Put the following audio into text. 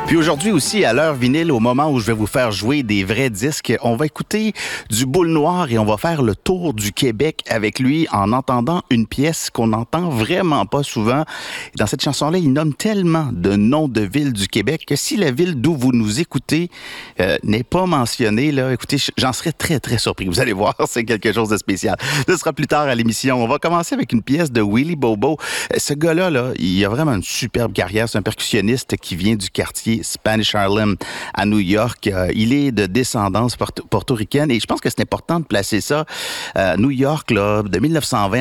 Puis aujourd'hui aussi, à l'heure vinyle, au moment où je vais vous faire jouer des vrais disques, on va écouter du Boule Noire et on va faire le tour du Québec avec lui en entendant une pièce qu'on n'entend vraiment pas souvent. Dans cette chanson-là, il nomme tellement de noms de villes du Québec que si la ville d'où vous nous écoutez n'est pas mentionnée, là, écoutez, j'en serais très, très surpris. Vous allez voir, c'est quelque chose de spécial. Ce sera plus tard à l'émission. On va commencer avec une pièce de Willie Bobo. Ce gars-là, là, il a vraiment une superbe carrière. C'est un percussionniste qui vient du quartier Spanish Harlem à New York. Il est de descendance portoricaine et je pense que c'est important de placer ça. New York, là, de 1920